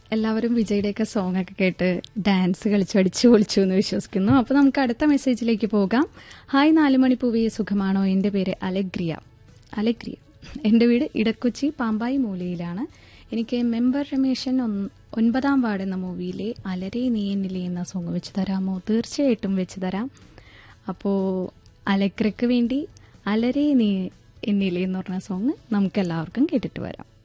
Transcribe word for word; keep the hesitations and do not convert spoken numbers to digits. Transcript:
എല്ലാവരും വിജയുടെയൊക്കെ സോങ് ഒക്കെ കേട്ട് ഡാൻസ് കളിച്ചു അടിച്ചു പൊളിച്ചു എന്ന് വിശ്വസിക്കുന്നു. അപ്പോൾ നമുക്ക് അടുത്ത മെസ്സേജിലേക്ക് പോകാം. ഹായ് നാലുമണി പൂവിയെ സുഖമാണോ? എൻ്റെ പേര് അലഗ്രിയ. അലഗ്രിയ എൻ്റെ വീട് ഇടക്കൊച്ചി പാമ്പായി മൂലയിലാണ്. എനിക്ക് മെമ്പർ രമേശൻ ഒൻപതാം വാർഡ് എന്ന മൂവിയിലെ അലരേ നീ എന്നിലെ എന്ന സോങ് വെച്ച് തരാമോ? തീർച്ചയായിട്ടും വെച്ച് തരാം. അപ്പോൾ അലഗ്രയ്ക്ക് വേണ്ടി അലരേ നീ എന്നിലെ എന്ന് പറഞ്ഞ സോങ് നമുക്ക് എല്ലാവർക്കും കേട്ടിട്ട് വരാം.